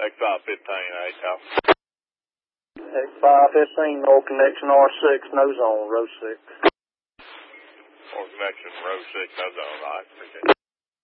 X515, Cal. X515, no connection, R6, no zone, row 6. Or connection, row 6, no zone, all right, appreciate it.